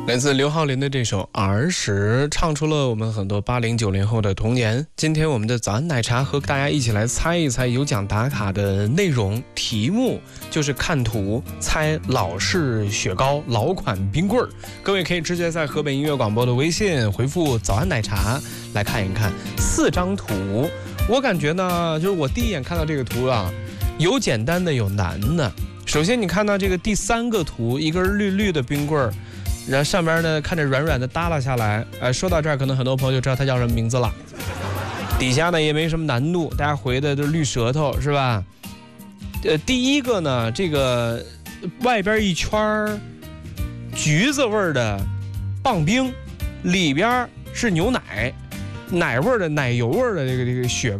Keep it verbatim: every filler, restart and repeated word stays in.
来自刘浩林的这首《儿时》，唱出了我们很多八零九零后的童年。今天我们的早安奶茶和大家一起来猜一猜有奖打卡的内容，题目就是看图猜老式雪糕老款冰棍儿。各位可以直接在河北音乐广播的微信回复早安奶茶来看一看四张图。我感觉呢，就是我第一眼看到这个图啊，有简单的有难的。首先你看到这个第三个图，一根绿绿的冰棍儿，然后上边呢看着软软的耷拉下来，呃，说到这儿可能很多朋友就知道它叫什么名字了。底下呢也没什么难度，大家回的都是绿舌头是吧？呃，第一个呢，这个外边一圈橘子味的棒冰，里边是牛奶，奶味的奶油味的这个这个雪